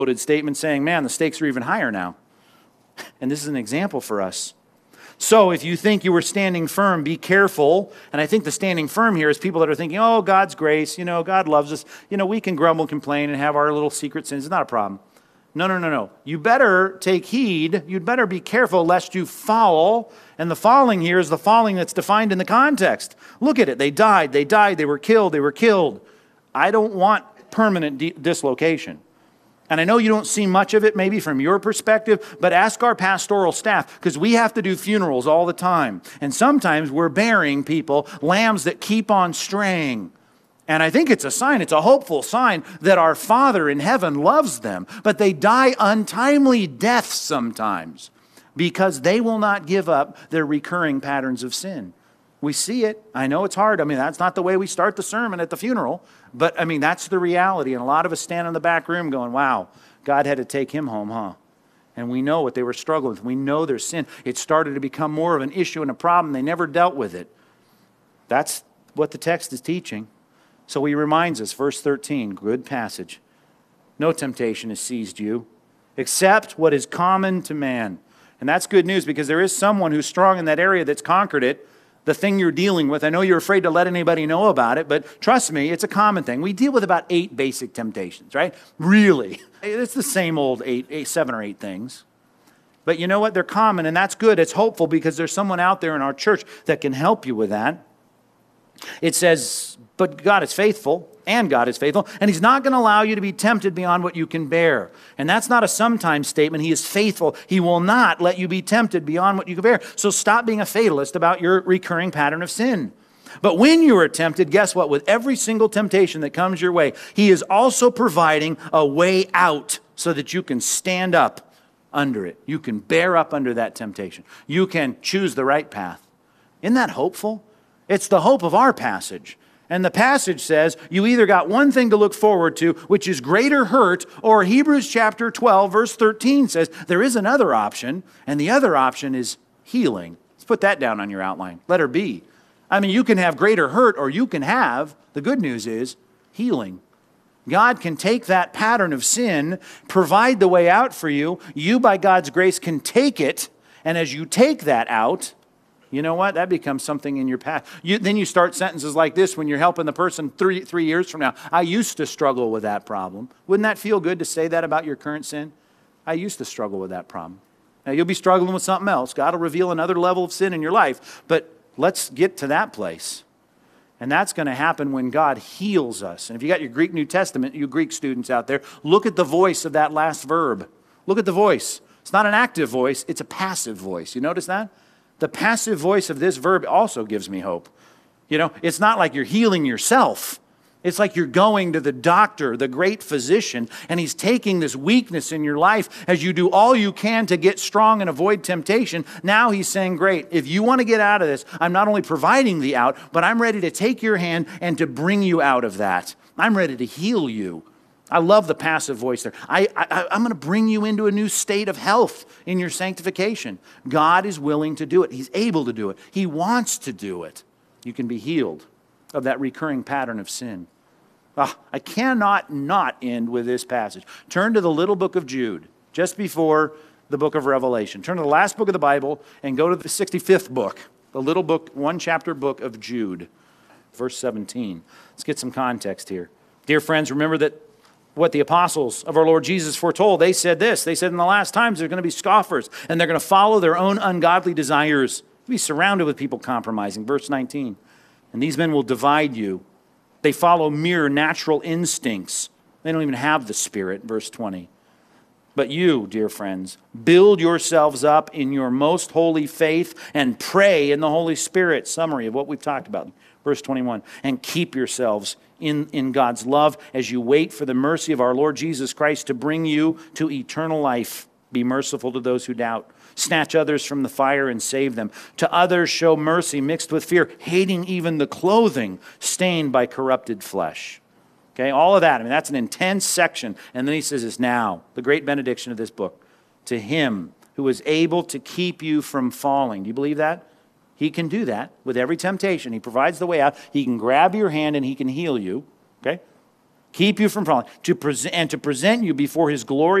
statement saying, man, the stakes are even higher now. And this is an example for us. So if you think you were standing firm, be careful. And I think the standing firm here is people that are thinking, oh, God's grace, God loves us. We can grumble, complain, and have our little secret sins. It's not a problem. No. You better take heed. You'd better be careful lest you fall. And the falling here is the falling that's defined in the context. Look at it. They died. They were killed. I don't want permanent dislocation. And I know you don't see much of it maybe from your perspective, but ask our pastoral staff, because we have to do funerals all the time. And sometimes we're burying people, lambs that keep on straying. And I think it's a sign, it's a hopeful sign that our Father in heaven loves them. But they die untimely deaths sometimes because they will not give up their recurring patterns of sin. We see it. I know it's hard. That's not the way we start the sermon at the funeral. But, that's the reality. And a lot of us stand in the back room going, wow, God had to take him home, huh? And we know what they were struggling with. We know their sin. It started to become more of an issue and a problem. They never dealt with it. That's what the text is teaching. So he reminds us, verse 13, good passage. No temptation has seized you, except what is common to man. And that's good news, because there is someone who's strong in that area that's conquered it. The thing you're dealing with. I know you're afraid to let anybody know about it, but trust me, it's a common thing. We deal with about 8 basic temptations, right? Really. It's the same old 7 or 8 things. But you know what? They're common, and that's good. It's hopeful because there's someone out there in our church that can help you with that. It says, but God is faithful, and God is faithful, and he's not going to allow you to be tempted beyond what you can bear. And that's not a sometimes statement. He is faithful. He will not let you be tempted beyond what you can bear. So stop being a fatalist about your recurring pattern of sin. But when you are tempted, guess what? With every single temptation that comes your way, he is also providing a way out so that you can stand up under it. You can bear up under that temptation. You can choose the right path. Isn't that hopeful? It's the hope of our passage. And the passage says you either got one thing to look forward to, which is greater hurt, or Hebrews chapter 12, verse 13 says there is another option, and the other option is healing. Let's put that down on your outline. Letter B. You can have greater hurt, or you can have, the good news is, healing. God can take that pattern of sin, provide the way out for you. You, by God's grace, can take it, and as you take that out, you know what? That becomes something in your past. Then you start sentences like this when you're helping the person 3 years from now. I used to struggle with that problem. Wouldn't that feel good to say that about your current sin? I used to struggle with that problem. Now, you'll be struggling with something else. God will reveal another level of sin in your life. But let's get to that place. And that's going to happen when God heals us. And if you got your Greek New Testament, you Greek students out there, look at the voice of that last verb. Look at the voice. It's not an active voice. It's a passive voice. You notice that? The passive voice of this verb also gives me hope. It's not like you're healing yourself. It's like you're going to the doctor, the great physician, and he's taking this weakness in your life as you do all you can to get strong and avoid temptation. Now he's saying, great, if you want to get out of this, I'm not only providing the out, but I'm ready to take your hand and to bring you out of that. I'm ready to heal you. I love the passive voice there. I'm going to bring you into a new state of health in your sanctification. God is willing to do it. He's able to do it. He wants to do it. You can be healed of that recurring pattern of sin. I cannot not end with this passage. Turn to the little book of Jude, just before the book of Revelation. Turn to the last book of the Bible and go to the 65th book, the little book, 1-chapter book of Jude, verse 17. Let's get some context here. Dear friends, remember that what the apostles of our Lord Jesus foretold. They said this. They said in the last times there are going to be scoffers, and they're going to follow their own ungodly desires. Be surrounded with people compromising. Verse 19. And these men will divide you. They follow mere natural instincts. They don't even have the Spirit. Verse 20. But you, dear friends, build yourselves up in your most holy faith and pray in the Holy Spirit. Summary of what we've talked about. Verse 21. And keep yourselves in God's love as you wait for the mercy of our Lord Jesus Christ to bring you to eternal life. Be merciful to those who doubt. Snatch others from the fire and save them. To others show mercy mixed with fear, hating even the clothing stained by corrupted flesh. Okay, all of that. That's an intense section. And then he says this now, the great benediction of this book. To him who is able to keep you from falling. Do you believe that? He can do that with every temptation. He provides the way out. He can grab your hand and he can heal you. Okay? Keep you from falling. And to present you before his glorious